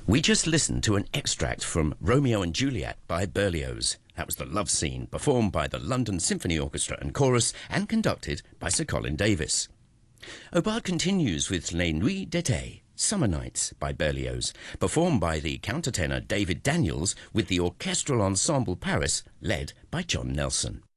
We just listened to an extract from Romeo and Juliet by Berlioz. That was the love scene performed by the London Symphony Orchestra and Chorus and conducted by Sir Colin Davis. Aubade continues with Les Nuits d'été, Summer Nights by Berlioz, performed by the countertenor David Daniels with the Orchestral Ensemble Paris, led by John Nelson.